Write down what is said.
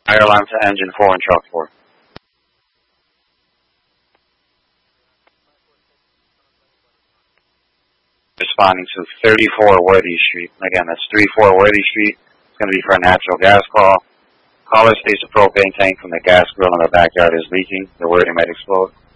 Fire alarm to engine 4 and truck 4. Responding to 34 Worthy Street. Again, that's 34 Worthy Street. It's going to be for a natural gas call. Caller states the propane tank from the gas grill in the backyard is leaking. The wording might explode.